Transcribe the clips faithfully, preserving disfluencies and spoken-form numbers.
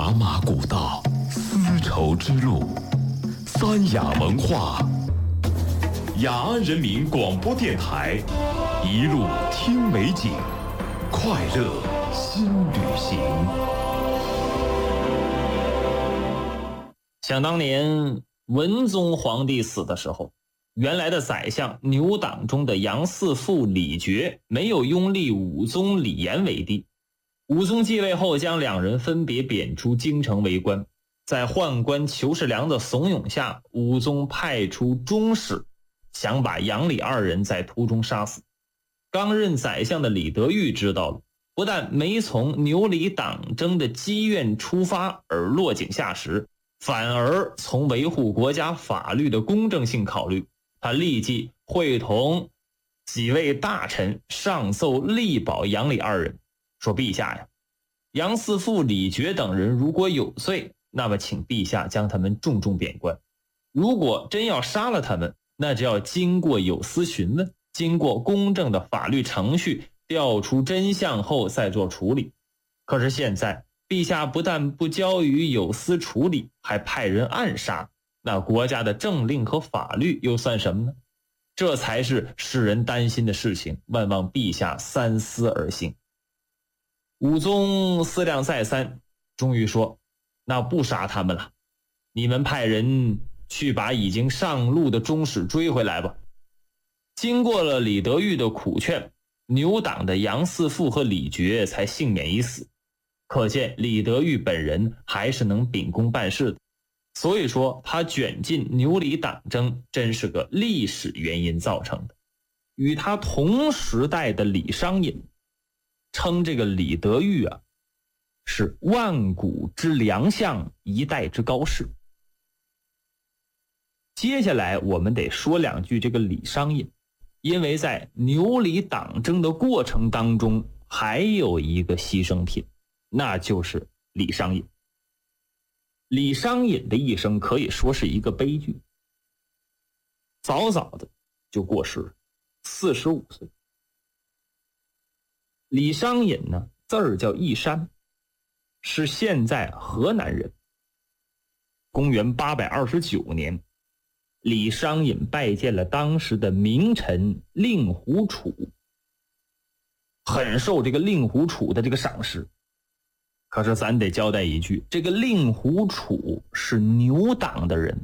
茶马古道，丝绸之路，三雅文化。雅安人民广播电台，一路听美景，快乐新旅行。 想当年文宗皇帝死的时候，原来的宰相牛党中的杨嗣父李傕没有拥立武宗李炎为帝。武宗继位后，将两人分别贬出京城为官。在宦官裘世良的怂恿下，武宗派出中使，想把杨李二人在途中杀死。刚任宰相的李德裕知道了，不但没从牛李党争的积怨出发而落井下石，反而从维护国家法律的公正性考虑，他立即会同几位大臣上奏力保杨李二人，说：陛下呀，杨嗣父李傕等人如果有罪，那么请陛下将他们重重贬官；如果真要杀了他们，那就要经过有司询问，经过公正的法律程序，调出真相后再做处理。可是现在陛下不但不交予有司处理，还派人暗杀，那国家的政令和法律又算什么呢？这才是世人担心的事情，万望陛下三思而行。武宗思量再三，终于说：那不杀他们了，你们派人去把已经上路的中使追回来吧。经过了李德裕的苦劝，牛党的杨嗣父和李傕才幸免于死。可见李德裕本人还是能秉公办事的，所以说他卷进牛李党争真是个历史原因造成的。与他同时代的李商隐称这个李德裕啊，是万古之良相，一代之高士。接下来我们得说两句这个李商隐，因为在牛李党争的过程当中，还有一个牺牲品，那就是李商隐。李商隐的一生可以说是一个悲剧，早早的就过世了，四十五岁。李商隐呢，字儿叫义山，是现在河南人。公元八百二十九年，李商隐拜见了当时的名臣令狐楚，很受这个令狐楚的这个赏识。可是咱得交代一句，这个令狐楚是牛党的人。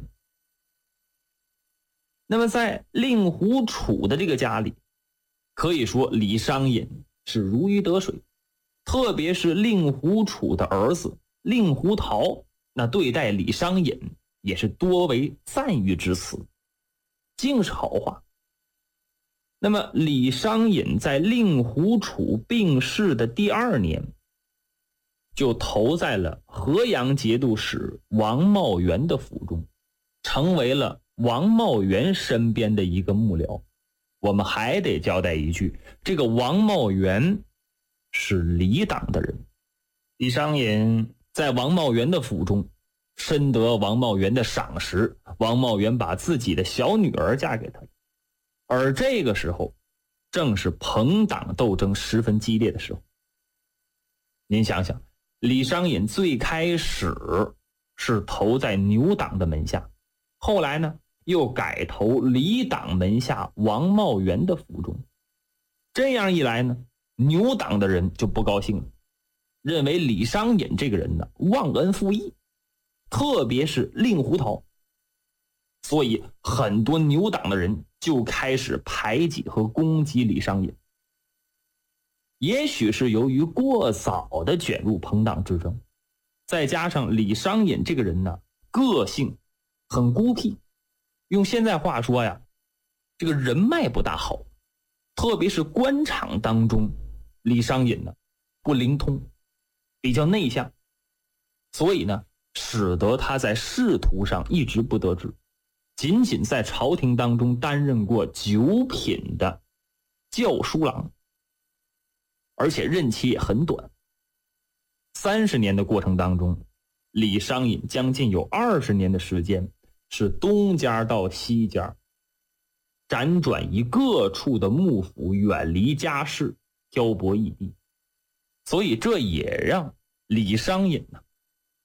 那么在令狐楚的这个家里，可以说李商隐是如鱼得水，特别是令狐楚的儿子令狐桃，那对待李商隐也是多为赞誉之词，尽是好话。那么李商隐在令狐楚病逝的第二年，就投在了河阳节度使王茂元的府中，成为了王茂元身边的一个幕僚。我们还得交代一句，这个王茂元是李党的人。李商隐在王茂元的府中深得王茂元的赏识，王茂元把自己的小女儿嫁给他。而这个时候正是朋党斗争十分激烈的时候。您想想，李商隐最开始是投在牛党的门下，后来呢又改投李党门下王茂元的府中。这样一来呢，牛党的人就不高兴了，认为李商隐这个人呢忘恩负义，特别是令狐桃。所以很多牛党的人就开始排挤和攻击李商隐。也许是由于过早的卷入朋党之争，再加上李商隐这个人呢个性很孤僻，用现在话说呀，这个人脉不大好，特别是官场当中，李商隐呢不灵通，比较内向，所以呢使得他在仕途上一直不得志，仅仅在朝廷当中担任过九品的校书郎，而且任期也很短。三十年的过程当中，李商隐将近有二十年的时间是东家到西家，辗转于各处的幕府，远离家事，漂泊异地。所以这也让李商隐呢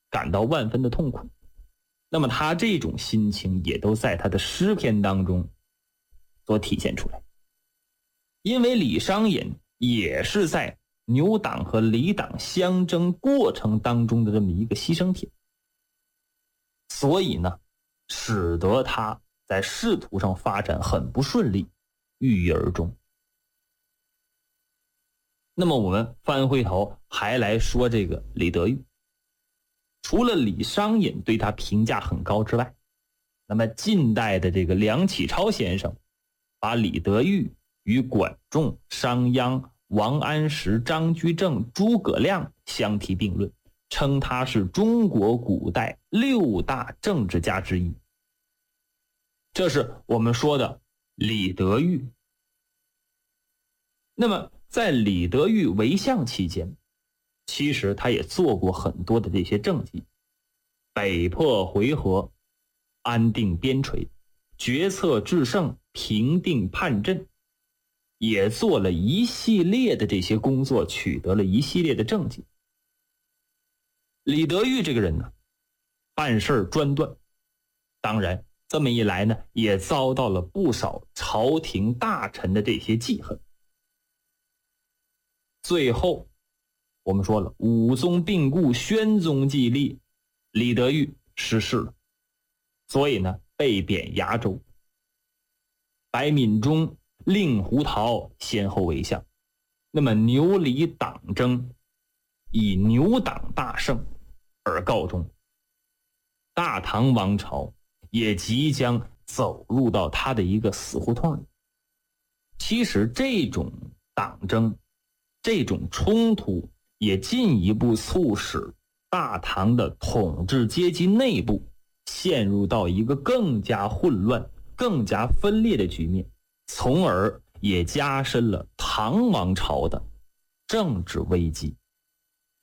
感到万分的痛苦。那么他这种心情也都在他的诗篇当中所体现出来。因为李商隐也是在牛党和李党相争过程当中的这么一个牺牲品，所以呢，使得他在仕途上发展很不顺利，郁郁而终。那么我们翻回头还来说这个李德裕，除了李商隐对他评价很高之外，那么近代的这个梁启超先生把李德裕与管仲、商鞅、王安石、张居正、诸葛亮相提并论，称他是中国古代六大政治家之一。这是我们说的李德裕。那么在李德裕为相期间，其实他也做过很多的这些政绩，北破回纥，安定边陲，决策制胜，平定叛阵，也做了一系列的这些工作，取得了一系列的政绩。李德裕这个人呢，办事专断，当然这么一来呢，也遭到了不少朝廷大臣的这些记恨。最后我们说了，武宗病故，宣宗继立，李德裕失势了，所以呢被贬崖州。白敏中、令狐桃先后为相，那么牛李党争以牛党大胜而告终，大唐王朝也即将走入到他的一个死胡同里。其实这种党争，这种冲突也进一步促使大唐的统治阶级内部陷入到一个更加混乱、更加分裂的局面，从而也加深了唐王朝的政治危机。